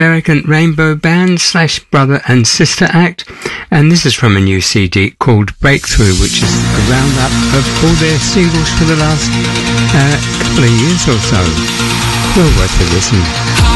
American rainbow band / brother and sister act, and this is from a new CD called Breakthrough, which is a roundup of all their singles for the last couple of years or so. Well worth a listen.